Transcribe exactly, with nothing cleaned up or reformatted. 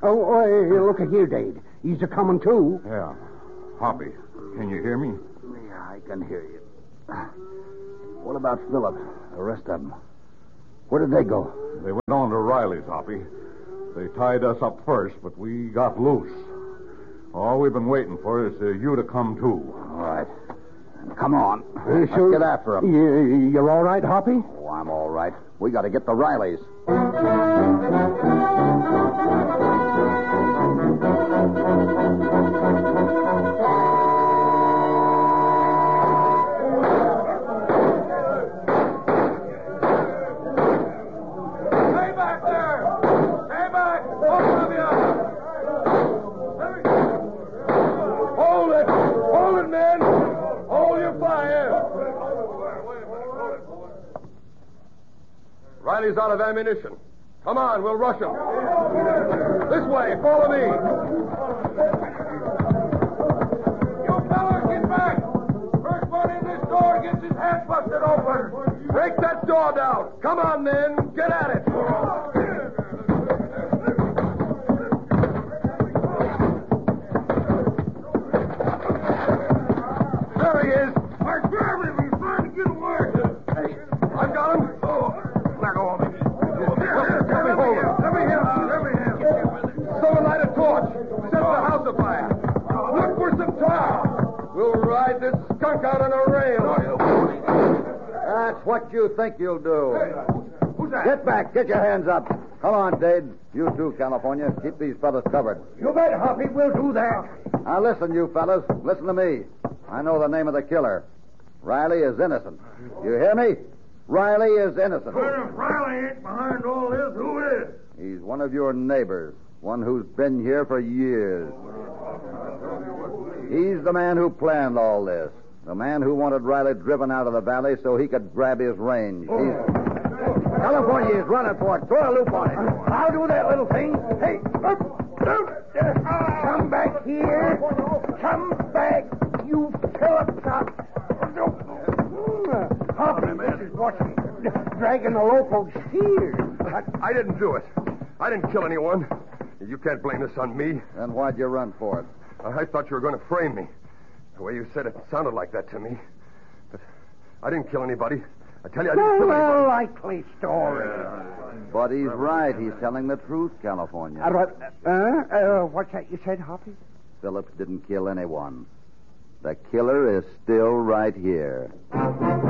Oh, oh hey, look at here, Dade. He's a-coming, too. Yeah. Hoppy, can you hear me? Yeah, I can hear you. What about Philip? The rest of them? Where did they go? They went on to Riley's, Hoppy. They tied us up first, but we got loose. All we've been waiting for is uh, you to come, too. All right. Come on. Uh, Let's sure. get after them. You, you're all right, Hoppy? Oh, I'm all right. We got to get the Rileys. Riley's out of ammunition. Come on, we'll rush him. This way, follow me. You fellas, get back. First one in this door gets his head busted open. Break that door down. Come on, men. Get at it. There he is. Mark, grab him. He's trying to get away. Hey, I've got him. Let go of me. Let me hold him. Let me help you. Let me help you. Someone light a torch. Set the house afire. Look for some tar. We'll ride this skunk out on a rail. That's what you think you'll do. Hey, who's that? Get back. Get your hands up. Come on, Dade. You too, California. Keep these fellas covered. You bet, Hoppy. We'll do that. Now listen, you fellas. Listen to me. I know the name of the killer. Riley is innocent. You hear me? Riley is innocent. Well, if Riley ain't behind all this, who is? He's one of your neighbors, one who's been here for years. He's the man who planned all this, the man who wanted Riley driven out of the valley so he could grab his range. He's... California is running for it. Throw a loop on it. I'll do that, little thing. Hey, up, up. Come back here. Come back, you Philip. Hoppy, this is what's dragging the locals here. I, I didn't do it. I didn't kill anyone. You can't blame this on me. Then why'd you run for it? I thought you were going to frame me. The way you said it sounded like that to me. But I didn't kill anybody. I tell you, I didn't Well, kill a anybody. likely story. But he's right. He's telling the truth, California. Uh, uh, uh, what's that you said, Hoppy? Phillips didn't kill anyone. The killer is still right here.